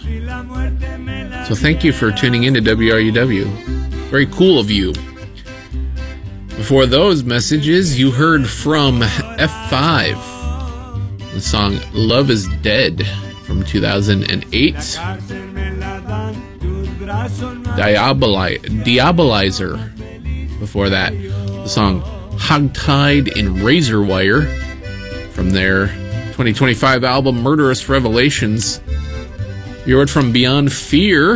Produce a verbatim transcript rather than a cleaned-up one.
So thank you for tuning in to W R U W. Very cool of you. Before those messages, you heard from F five, the song Love is Dead from two thousand eight. Diaboli- Diabolizer. Before that, the song Hogtied in Razor Wire from their twenty twenty-five album Murderous Revelations. You heard from Beyond Fear